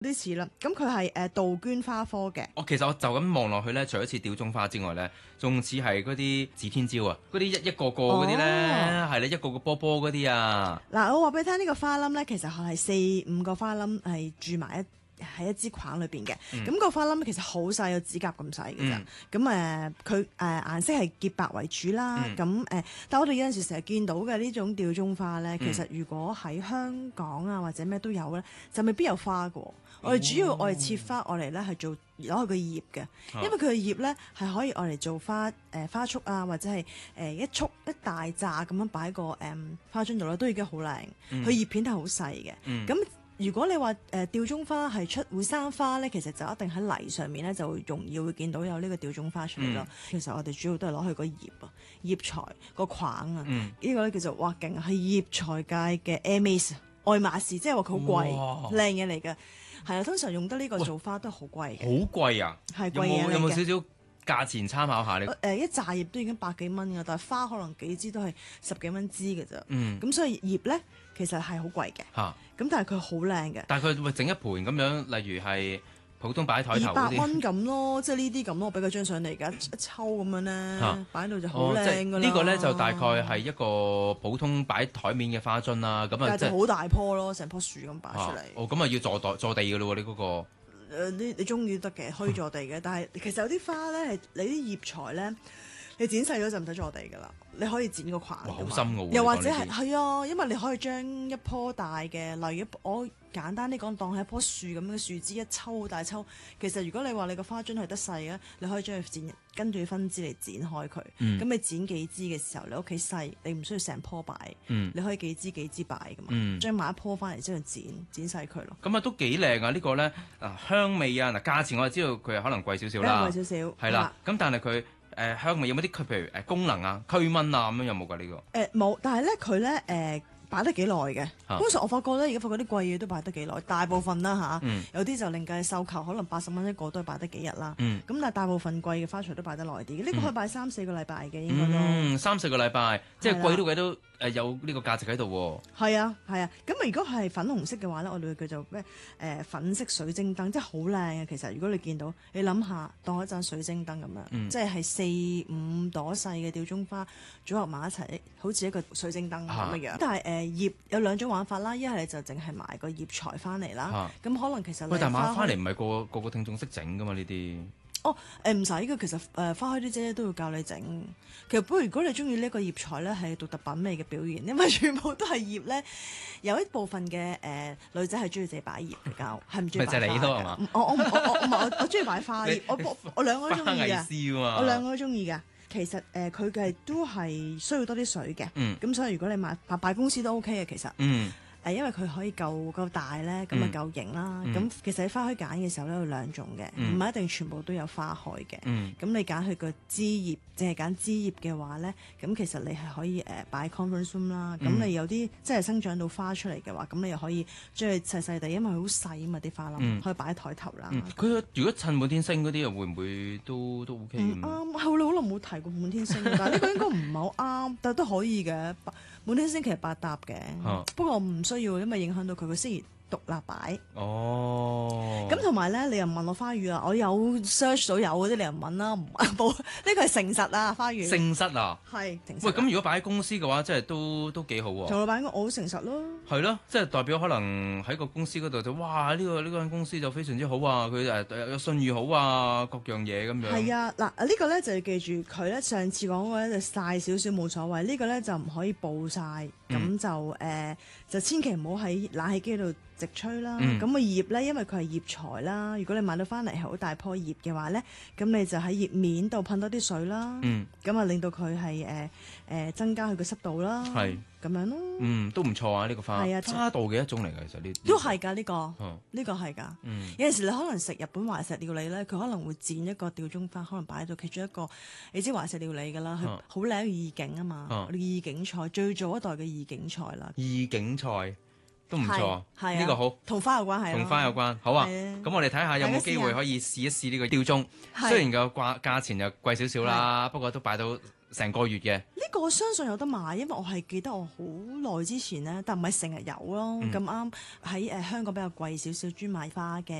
啲似啦。咁佢係杜鵑花科嘅。 其實我就咁望落去咧，除咗似吊鐘花之外咧，仲似係嗰啲指天椒啊，嗰啲一個個嗰啲咧，係啦，一個個波波嗰啲啊。 嗱，我話俾你聽，呢個花冧咧，其實係4-5個花冧係住埋喺一支框裏邊嘅。咁個花冧其實好細，有指甲咁細嘅咋。咁佢顏色係潔白為主啦。咁但係我哋有陣時成日見到嘅呢種吊鐘花咧，其實如果喺香港啊或者咩都有咧，就未必有花嘅。我哋主要我哋切花，我嚟咧係做攞佢個葉嘅，因為佢嘅葉咧係可以我嚟做花束啊，或者係一束一大紮咁樣擺個花樽度咧，都已經好靚。佢葉片係好細嘅。咁如果你話吊鐘花係會生花咧，其實就一定喺泥上面咧就容易會見到有呢個吊鐘花出嚟咯。其實我哋主要都係攞佢個葉啊、葉材個框啊，呢個咧叫做哇勁，係葉材界嘅 Hermes 愛馬仕，即係話佢好貴靚嘢嚟嘅。係啊，通常用得呢個做花都係好貴嘅。 好貴啊！ 係貴嘢嚟嘅。 有冇少少價錢參考下呢？ 一紮葉都已經百幾蚊㗎，但係花可能幾支都係10幾蚊支嘅咋。咁所以葉咧其實係好貴嘅。咁但係佢好靚嘅。 但係佢會整一盤咁樣，例如係普通擺喺台頭嗰啲 200蚊咁咯，即係呢啲咁咯。我俾佢張相嚟㗎，一抽咁樣咧，擺喺度就好靚㗎啦。 呢個咧就大概係一個普通擺台面嘅花樽啦。咁啊， 就好大棵咯，成棵樹咁擺出嚟。 咁啊要坐地㗎咯喎，你嗰個。 你中意得嘅，可以坐地嘅。但係其實有啲花咧係你啲葉材咧，你剪細咗就唔使坐地㗎啦。你可以剪個框。 好深㗎喎！ 又或者係啊，因為你可以將一棵大嘅，例如我簡單啲講，當係一棵樹咁嘅樹枝一抽好大抽。其實如果你話你個花樽係得細嘅，你可以將佢跟住分支嚟剪開佢。咁你剪幾支嘅時候，你屋企細，你唔需要成棵擺，你可以幾支擺㗎嘛。將買一棵翻嚟之後剪細佢咯。 咁啊都幾靚啊！呢個咧香味啊價錢我就知道佢可能貴少少啦， 貴少少係啦。咁但係佢香味有冇啲譬如功能啊驅蚊啊咁樣有冇㗎呢個？ 冇，但係咧佢咧擺得幾耐嘅。通常我發覺咧，而家發覺啲貴嘢都擺得幾耐，大部分啦嚇。有啲就另計收購，可能80蚊一個都係擺得幾日啦。咁但係大部分貴嘅花材都擺得耐啲。呢個可以擺3-4個禮拜嘅應該都。 3-4個禮拜，即係貴都貴都有呢個價值喺度喎。 係啊。咁如果係粉紅色嘅話咧，我哋會叫做咩粉色水晶燈，即係好靚嘅。其實如果你見到，你諗下當一盞水晶燈咁樣，即係4-5朵細嘅吊鐘花組合埋一齊，好似一個水晶燈咁樣。但係葉有2種玩法啦，一係你就淨係買個葉材翻嚟啦。咁可能其實但係買翻嚟唔係個個聽眾識整噶嘛呢啲。 唔使嘅，其實花開啲姐姐都會教你整。其實不過如果你中意呢個葉材咧，係獨特品味嘅表現，因為全部都係葉咧。有一部分嘅女仔係中意自己擺葉比較，係唔中意擺花。咪就係你咯係嘛？我中意擺花葉，我兩個都中意嘅。我兩個都中意嘅。其實佢都係需要多啲水嘅。咁所以如果你買擺公司都 OK 嘅其實。因為佢可以夠大咧，咁啊夠型啦。咁其實喺花墟揀嘅時候咧有2種嘅，唔係一定全部都有花開嘅。咁你揀佢個枝葉，淨係揀枝葉嘅話咧，咁其實你係可以擺 conference room 啦。咁你有啲即係生長到花出嚟嘅話，咁你又可以將佢細細地，因為佢好細啊嘛啲花冧，可以擺喺台頭啦。 佢如果襯滿天星嗰啲又會唔會都 OK 咁？ 啱，好耐冇提過滿天星，但係呢個應該唔係好啱，但係都可以嘅。滿天星其實百搭嘅，不過唔需要，因為影響到佢個適宜獨立擺。咁同埋咧，你又唔問我花語啊？我有 search 到有嗰啲，你又唔問啦，冇呢個係誠實啊花語。誠實啊， 係誠實。 喂，咁如果擺喺公司嘅話，即係都幾好喎。 同老闆講，我好誠實咯。 係咯，即係代表可能喺個公司嗰度就哇呢間公司就非常之好啊，佢有信譽好啊，各樣嘢咁樣。係啊，嗱呢個咧就要記住，佢咧上次講嗰個咧就曬少少冇所謂，呢個咧就唔可以暴曬，咁就千祈唔好喺冷氣機度直吹啦。咁個葉咧，因為佢係葉材啦，如果你買到翻嚟係好大棵葉嘅話咧，咁你就喺葉面度噴多啲水啦。咁啊令到佢係增加佢嘅濕度啦。係咁樣咯。 都唔錯啊！呢個花係啊，花道嘅一種嚟嘅，其實呢都係㗎，呢個係㗎。有陣時你可能食日本懷石料理咧，佢可能會剪一個吊鐘花，可能擺喺度，其中一個你知懷石料理㗎啦，佢好靚嘅意境啊嘛。意境菜最早一代嘅意境菜啦。意境菜都唔錯，呢個好同花有關係。同花有關，好啊。咁我哋睇下有冇機會可以試一試呢個吊鐘。雖然個價錢就貴少少啦，不過都擺到成個月嘅。 呢個我相信有得買，因為我係記得我好耐之前咧，但唔係成日有咯。咁啱喺香港比較貴少少專賣花嘅